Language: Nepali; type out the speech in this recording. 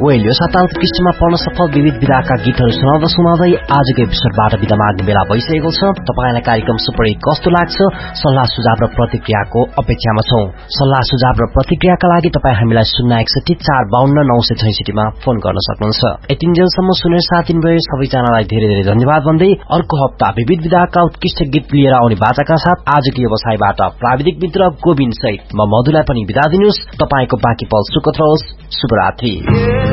वेल यो साता उत्कृष्टमा पढ्न सफल विविध विधाका गीतहरू सुनाउँदै आजको एपिसोडबाट बिदा माग्ने बेला भइसकेको छ। तपाईलाई कार्यक्रम सुपर हिट कस्तो लाग्छ? सल्लाह सुझाव र प्रतिक्रियाको अपेक्षामा छौं। सल्लाह सुझाव र प्रतिक्रियाका लागि तपाई हामीलाई 061 452 966 मा फोन गर्न सक्नुहुन्छ। यतिन्जेलसम्म सुनेर साथ दिनुभयो सबैजनालाई धेरै धेरै धन्यवाद भन्दै अर्को हप्ता विविध विधाका उत्कृष्ट गीत लिएर आउने बाचाका साथ आजको व्यवसायबाट प्राविधिक मित्र गोविन्द सहित म मधुलाई पनि बिदा दिनुस्। तपाईको बाँकी पल सुखद रहोस्। शुभरात्रि।